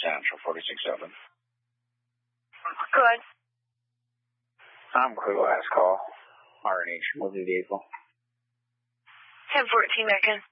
Central, 46-7. Good. I'm clear last call. RNH moving vehicle. 1014, Macon.